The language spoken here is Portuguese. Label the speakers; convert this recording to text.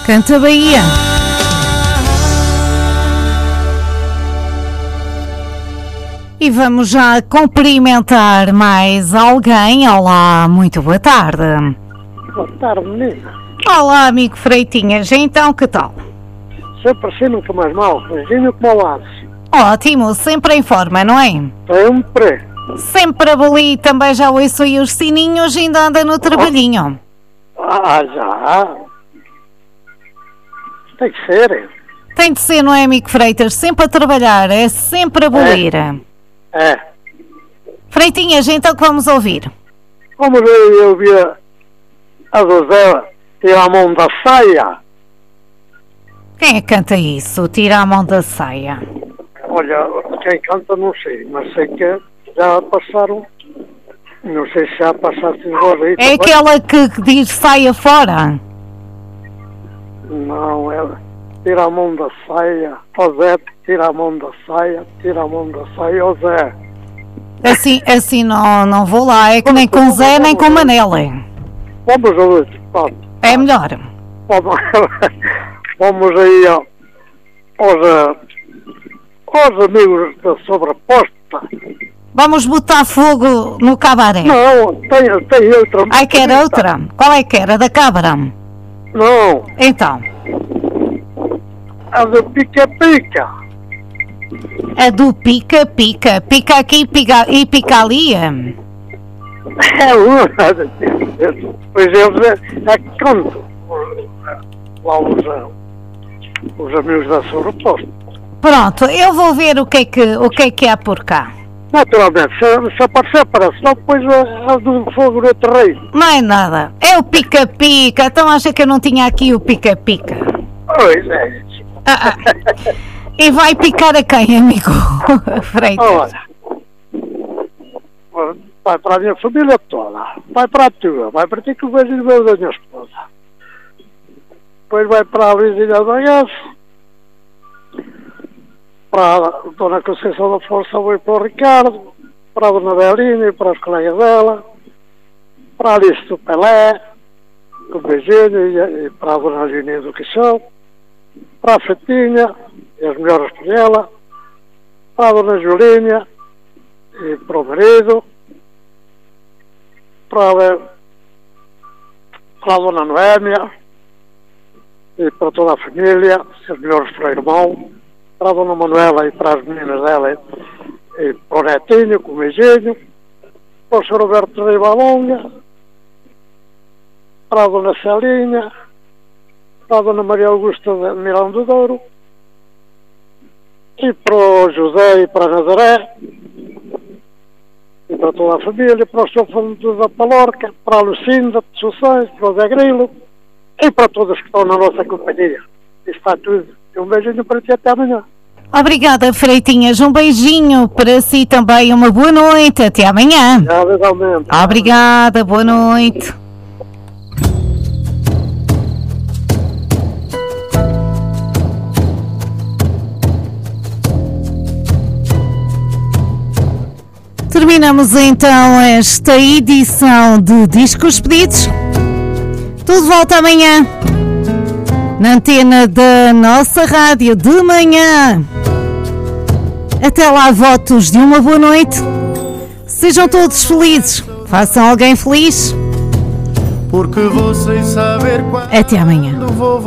Speaker 1: Canta Bahia. E vamos já cumprimentar mais alguém. Olá, muito boa tarde.
Speaker 2: Boa tarde, menina.
Speaker 1: Olá, amigo Freitinhas. Então, que tal?
Speaker 2: Sempre assim, nunca mais mal. Beijinho como ao lado.
Speaker 1: Ótimo, sempre em forma, não é?
Speaker 2: Sempre.
Speaker 1: Sempre ali, também já ouço aí os sininhos e ainda anda no trabalhinho.
Speaker 2: Já. Tem que ser.
Speaker 1: Tem de ser, não é, amigo Freitas? Sempre a trabalhar, é sempre a bolir.
Speaker 2: É.
Speaker 1: Freitinhas, então que vamos ouvir?
Speaker 2: Vamos eu ouvir a José tirar a mão da saia.
Speaker 1: Quem é que canta isso? Tira a mão da saia.
Speaker 2: Olha, quem canta não sei, mas sei que já passaram. Não sei se já passaram agora aí.
Speaker 1: É aquela que diz saia fora?
Speaker 2: Não, ela tira a mão da saia. Ó Zé, tira a mão da saia, tira a mão da saia, ó Zé.
Speaker 1: Assim não vou lá, é que nem com Zé nem com Manela.
Speaker 2: Vamos a outro, pronto.
Speaker 1: É melhor.
Speaker 2: Vamos aí aos amigos da sobreposta.
Speaker 1: Vamos botar fogo no cabaré.
Speaker 2: Não, tem outra.
Speaker 1: Ai, que era outra? Qual é que era? Da cabra?
Speaker 2: Não,
Speaker 1: Então,
Speaker 2: a do pica-pica.
Speaker 1: a do pica-pica. Pica aqui e pica ali.
Speaker 2: É uma. Pois é que canto. Lá os amigos da sobreposta.
Speaker 1: Pronto, eu vou ver o que é que há por cá.
Speaker 2: Naturalmente, se aparecer, aparece. Não, depois a do fogo no terreiro.
Speaker 1: Não é nada. É o pica-pica. Então acha que eu não tinha aqui o pica-pica?
Speaker 2: Pois é.
Speaker 1: E vai picar a quem, amigo Freitas?
Speaker 2: Olha, vai para a minha família toda. Vai para a tua. Vai para ti que o beijinho meu da minha esposa. Depois vai para a Luizinha do Agaço. Para a Dona Conceição da Força, vou para o Ricardo, para a Dona Belinha e para os colegas dela, para a Alice do Pelé, com o beijinho, e para a Dona Leoninha do Quixão, para a Fetinha, e as melhores para ela, para a Dona Julinha, e para o marido, para a Dona Noémia, e para toda a família, as melhores para o irmão, para a Dona Manuela e para as meninas dela, e para o netinho, com o beijinho, para o Sr. Roberto de Ribalonga, para a Dona Celinha, para a Dona Maria Augusta de Mirão do Douro, e para o José e para a Nazaré, e para toda a família, para o Sr. Fernando da Palorca, para a Lucinda de Sossões, para o Zé Grilo, e para todos que estão na nossa companhia. Isso está tudo. Um beijinho para ti, até amanhã.
Speaker 1: Obrigada, Freitinhas. Um beijinho para si também. Uma boa noite. Até amanhã.
Speaker 2: Legalmente.
Speaker 1: Obrigada. Boa noite. Terminamos então esta edição de Discos Pedidos. Tudo volta amanhã na antena da nossa rádio de manhã. Até lá, votos de uma boa noite. Sejam todos felizes. Façam alguém feliz.
Speaker 3: Porque vou sem saber quando
Speaker 1: Até amanhã.
Speaker 3: vou